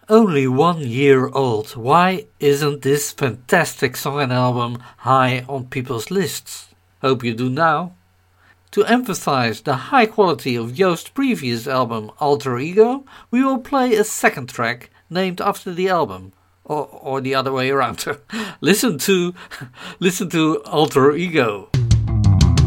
Only 1 year old. Why isn't this fantastic song and album high on people's lists? Hope you do now. To emphasize the high quality of Joost's previous album Alter Ego, we will play a second track named after the album. Or the other way around. Listen to Alter Ego.